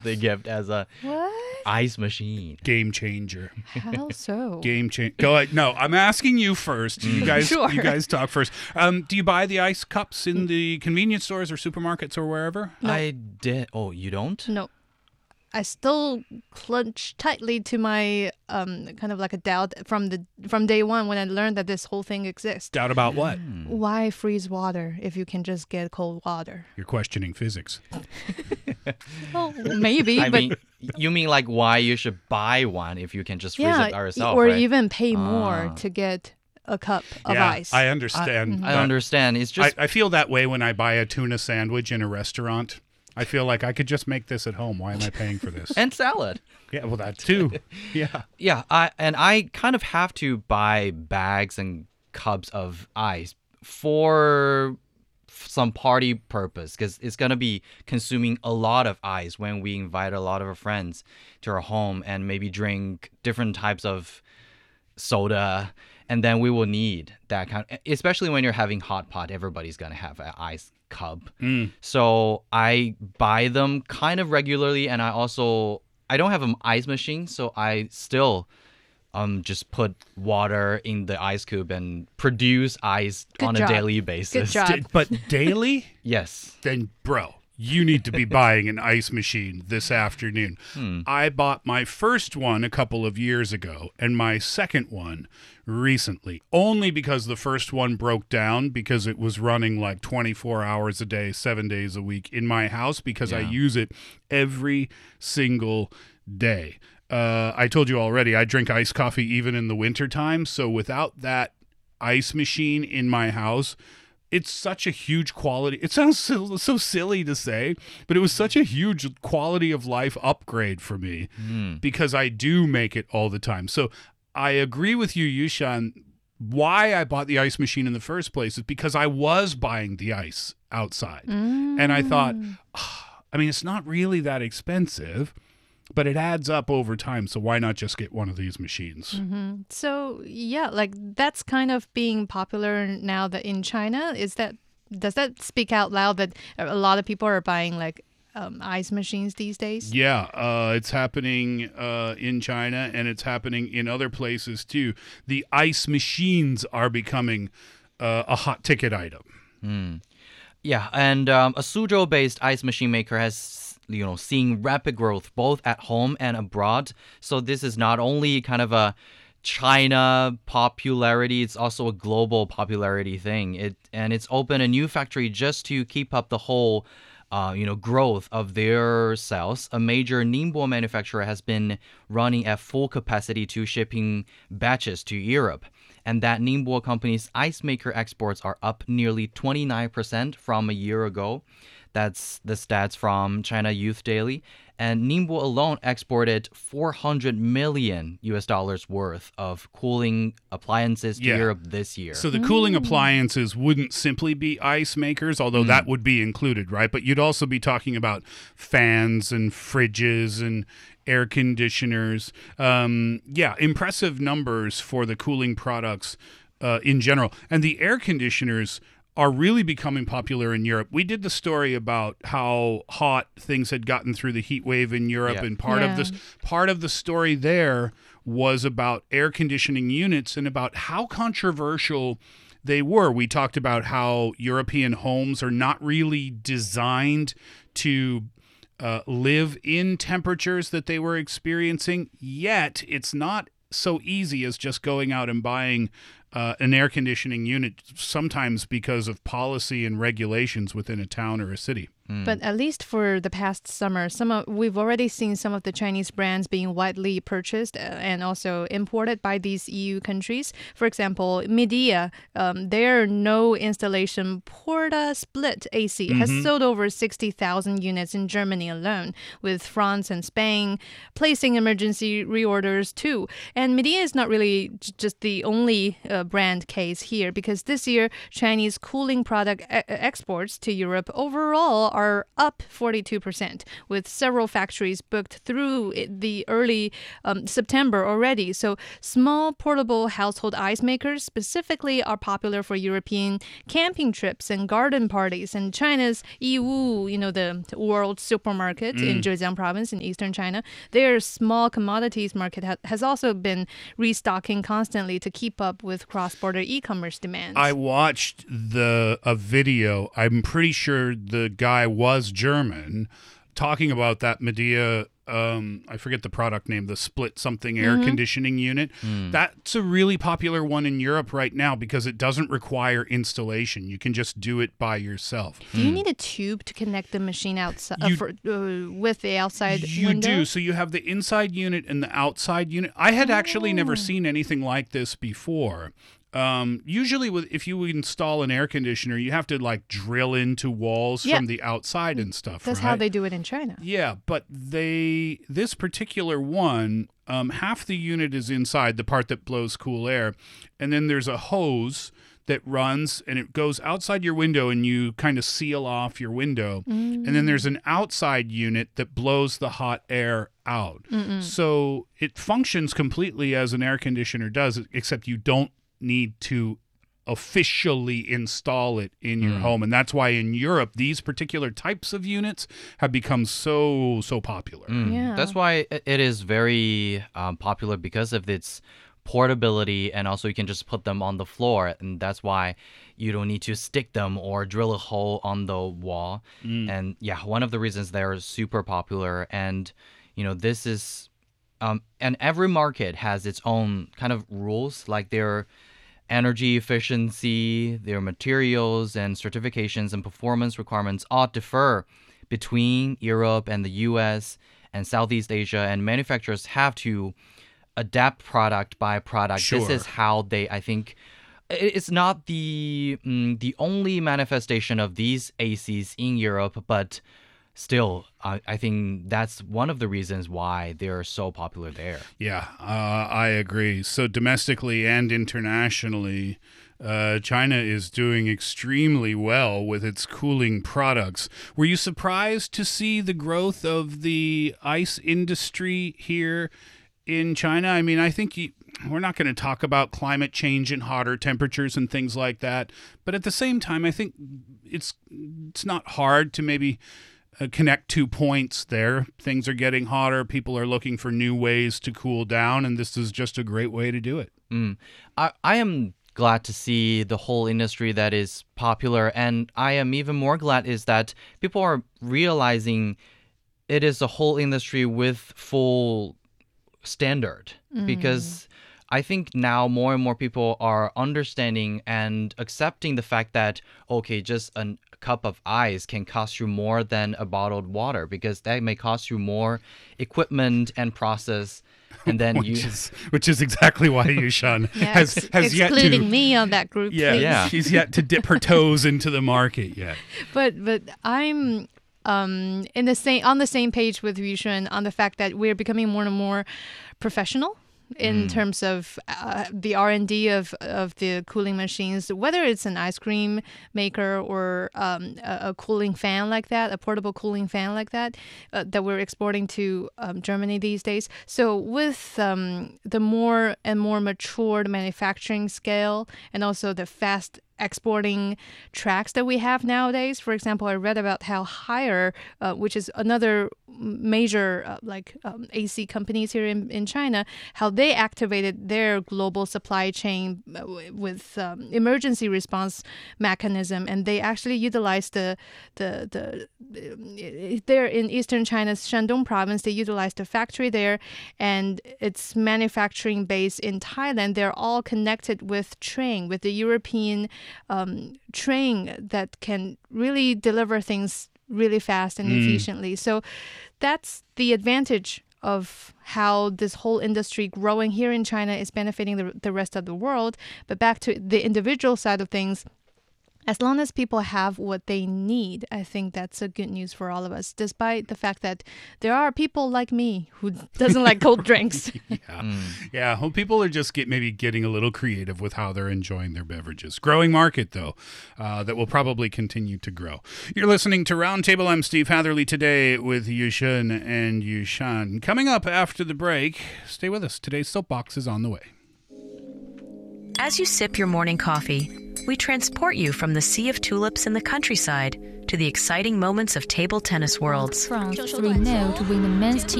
the gift as a What? ice machine. Game changer. How so? Game change. Go ahead. No, I'm asking you first. You guys, Sure. you guys talk first. Do you buy the ice cups in the convenience stores or supermarkets or wherever? No. I did. Oh, you don't? No. I still clutch tightly to my kind of like a doubt from day one when I learned that this whole thing exists. Doubt about what? Why freeze water if you can just get cold water? You're questioning physics. Well, maybe, I but mean, you mean like why you should buy one if you can just freeze it yourself, or right? even pay more to get a cup of yeah, ice. I understand. I understand. It's just I feel that way when I buy a tuna sandwich in a restaurant. I feel like I could just make this at home. Why am I paying for this? and salad. Yeah, well, that too. Yeah. Yeah, I kind of have to buy bags and cups of ice for some party purpose because it's gonna be consuming a lot of ice when we invite a lot of our friends to our home and maybe drink different types of soda, and then we will need that kind. Especially when you're having hot pot, everybody's gonna have an ice cup. So I buy them kind of regularly, and I don't have an ice machine, so I still just put water in the ice cube and produce ice Good on job. a daily basis. Good job. But daily? Yes. Then, bro, you need to be buying an ice machine this afternoon. I bought my first one a couple of years ago and my second one recently, only because the first one broke down because it was running like 24 hours a day, 7 days a week in my house because I Yeah. use it every single day. I told you already, I drink iced coffee even in the wintertime. So without that ice machine in my house, it's such a huge quality. It sounds so silly to say, but it was such a huge quality of life upgrade for me because I do make it all the time. So I agree with you, Yushan. Why I bought the ice machine in the first place is because I was buying the ice outside. And I thought, I mean, it's not really that expensive, but it adds up over time. So why not just get one of these machines? So yeah, like that's kind of being popular now that in China. Does that speak out loud that a lot of people are buying like ice machines these days? Yeah, it's happening in China and it's happening in other places too. The ice machines are becoming a hot ticket item. Yeah, and a Suzhou-based ice machine maker has seen rapid growth both at home and abroad. So this is not only kind of a China popularity, it's also a global popularity thing. It's opened a new factory just to keep up the whole growth of their sales. A major Ningbo manufacturer has been running at full capacity to shipping batches to Europe. And that Ningbo company's ice maker exports are up nearly 29% from a year ago. That's the stats from China Youth Daily. And Ningbo alone exported $400 million worth of cooling appliances to Yeah. Europe this year. So the cooling appliances wouldn't simply be ice makers, although that would be included, right? But you'd also be talking about fans and fridges and air conditioners. Impressive numbers for the cooling products in general. And the air conditioners are really becoming popular in Europe. We did the story about how hot things had gotten through the heat wave in Europe, Yeah. and part of the story there was about air conditioning units and about how controversial they were. We talked about how European homes are not really designed to live in temperatures that they were experiencing, yet it's not so easy as just going out and buying an air conditioning unit, sometimes because of policy and regulations within a town or a city. But at least for the past summer, we've already seen some of the Chinese brands being widely purchased and also imported by these EU countries. For example, Midea, their no installation Porta Split AC has sold over 60,000 units in Germany alone, with France and Spain placing emergency reorders too. And Midea is not really just the only brand case here, because this year Chinese cooling product exports to Europe overall are are up 42%, with several factories booked through the early September already. So small portable household ice makers specifically are popular for European camping trips and garden parties. And China's Yiwu, the world supermarket in Zhejiang province in eastern China, their small commodities market has also been restocking constantly to keep up with cross-border e-commerce demands. I watched a video. I'm pretty sure the guy was German, talking about that Midea. I forget the product name, the split something air conditioning unit. That's a really popular one in Europe right now because it doesn't require installation. You can just do it by yourself. Do you need a tube to connect the machine outside with the outside You window? do. So you have the inside unit and the outside unit. I had actually never seen anything like this before. Usually if you install an air conditioner, you have to like drill into walls from the outside and stuff. That's how they do it in China. Yeah, but this particular one, half the unit is inside, the part that blows cool air, and then there's a hose that runs and it goes outside your window and you kind of seal off your window. And then there's an outside unit that blows the hot air out. So it functions completely as an air conditioner does, except you don't need to officially install it in your home. And that's why in Europe, these particular types of units have become so popular. Yeah. That's why it is very popular because of its portability, and also you can just put them on the floor, and that's why you don't need to stick them or drill a hole on the wall. And yeah, one of the reasons they're super popular. And this is and every market has its own kind of rules, like their energy efficiency, their materials and certifications and performance requirements all differ between Europe and the US and Southeast Asia, and manufacturers have to adapt product by product. Sure. This is how I think it's not the only manifestation of these ACs in Europe, but still, I think that's one of the reasons why they're so popular there. Yeah, I agree. So domestically and internationally, China is doing extremely well with its cooling products. Were you surprised to see the growth of the ice industry here in China? I mean, I think we're not going to talk about climate change and hotter temperatures and things like that, but at the same time, I think it's not hard to maybe connect 2 points there. Things are getting hotter. People are looking for new ways to cool down, and this is just a great way to do it. I am glad to see the whole industry that is popular, and I am even more glad is that people are realizing it is a whole industry with full standard, because I think now more and more people are understanding and accepting the fact that, okay, just a cup of ice can cost you more than a bottled water, because that may cost you more equipment and process. And then which is exactly why Yushan has yet to, excluding me on that group. Yeah, please. she's yet to dip her toes into the market yet. But I'm on the same page with Yushan on the fact that we're becoming more and more professional in terms of the R&D of the cooling machines, whether it's an ice cream maker or a cooling fan like that, a portable cooling fan like that, that we're exporting to Germany these days. So with the more and more matured manufacturing scale and also the fast exporting tracks that we have nowadays. For example, I read about how Haier, which is another major AC companies here in China, how they activated their global supply chain with emergency response mechanism, and they actually utilized there in eastern China's Shandong province. They utilized the factory there and its manufacturing base in Thailand. They're all connected with train, with the European train that can really deliver things really fast and efficiently. So that's the advantage of how this whole industry growing here in China is benefiting the rest of the world. But back to the individual side of things, As long as people have what they need, I think that's a good news for all of us, despite the fact that there are people like me who doesn't like cold drinks. Yeah. Well, people are just maybe getting a little creative with how they're enjoying their beverages. Growing market, though, that will probably continue to grow. You're listening to Roundtable. I'm Steve Hatherley today with Yushun and Yushan. Coming up after the break, stay with us. Today's Soapbox is on the way. As you sip your morning coffee, we transport you from the sea of tulips in the countryside to the exciting moments of table tennis worlds. France 3-0 to win the men's team.